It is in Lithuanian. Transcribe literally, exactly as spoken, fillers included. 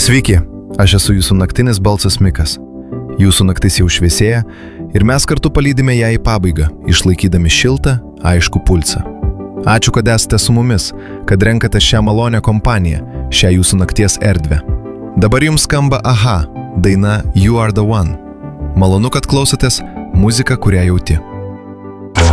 Sveiki, aš esu jūsų naktinis balsas Mikas. Jūsų naktis jau šviesėja ir mes kartu palydime ją į pabaigą, išlaikydami šiltą, aišku pulsą. Ačiū, kad esate su mumis, kad renkate šią malonę kompaniją, šią jūsų nakties erdvę. Dabar jums skamba Aha, daina You Are The One. Malonu, kad klausotės muziką, kurią jauti.